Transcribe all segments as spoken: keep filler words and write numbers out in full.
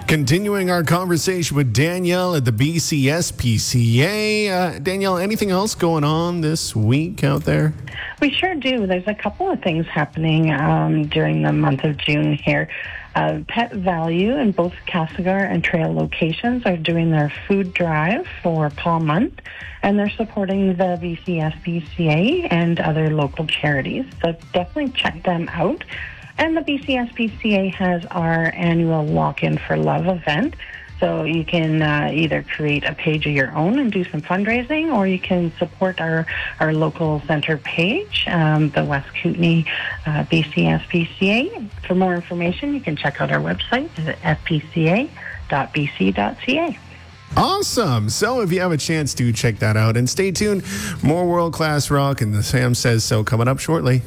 Continuing our conversation with Danielle at the B C S P C A. Uh, Danielle, anything else going on this week out there? We sure do. There's a couple of things happening um, during the month of June here. Uh, Pet Value in both Castlegar and Trail locations are doing their food drive for Paw Month, and they're supporting the B C S P C A and other local charities. So definitely check them out. And the B C S P C A has our annual Walk-In for Love event. So you can uh, either create a page of your own and do some fundraising, or you can support our, our local center page, um, the West Kootenay uh, B C S P C A. For more information, you can check out our website at f p c a dot b c dot c a. Awesome. So if you have a chance to check that out, and stay tuned, more world-class rock and the Sam Says So coming up shortly.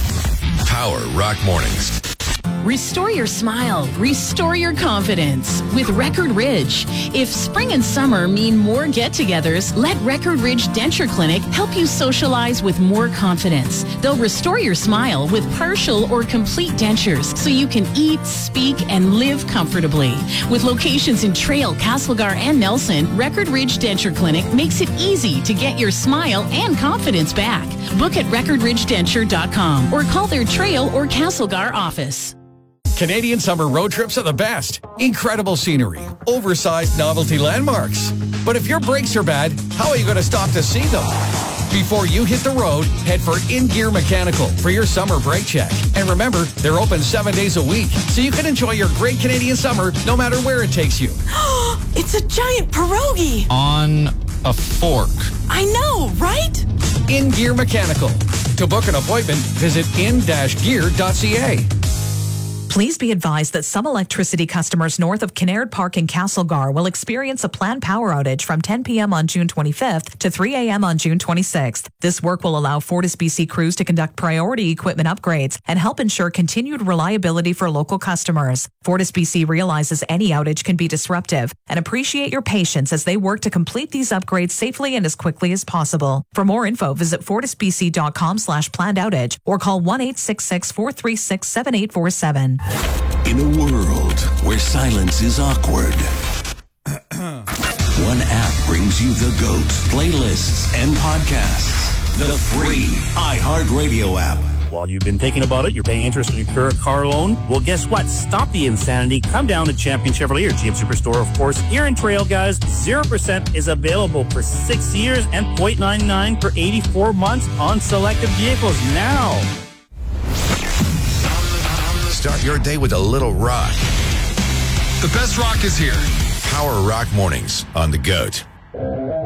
Power Rock Mornings. Restore your smile. Restore your confidence with Record Ridge. If spring and summer mean more get-togethers, let Record Ridge Denture Clinic help you socialize with more confidence. They'll restore your smile with partial or complete dentures so you can eat, speak, and live comfortably. With locations in Trail, Castlegar, and Nelson, Record Ridge Denture Clinic makes it easy to get your smile and confidence back. Book at record ridge denture dot com or call their Trail or Castlegar office. Canadian summer road trips are the best. Incredible scenery, oversized novelty landmarks. But if your brakes are bad, how are you going to stop to see them? Before you hit the road, head for In Gear Mechanical for your summer brake check. And remember, they're open seven days a week, so you can enjoy your great Canadian summer no matter where it takes you. It's a giant pierogi. On a fork. I know, right? In Gear Mechanical. To book an appointment, visit in dash gear dot c a. Please be advised that some electricity customers north of Kinnaird Park in Castlegar will experience a planned power outage from ten p.m. on June twenty-fifth to three a.m. on June twenty-sixth. This work will allow FortisBC crews to conduct priority equipment upgrades and help ensure continued reliability for local customers. FortisBC realizes any outage can be disruptive and appreciate your patience as they work to complete these upgrades safely and as quickly as possible. For more info, visit fortisbc.com slash planned outage or call one eight six six, four three six, seven eight four seven. In a world where silence is awkward, one app brings you the GOAT, playlists, and podcasts. The free iHeartRadio app. While you've been thinking about it, you're paying interest on your current car loan. Well, guess what? Stop the insanity. Come down to Champion Chevrolet, or G M Superstore, of course. Here in Trail, guys, zero percent is available for six years and zero point nine nine for eighty-four months on selected vehicles now. Start your day with a little rock. The best rock is here. Power Rock Mornings on the GOAT.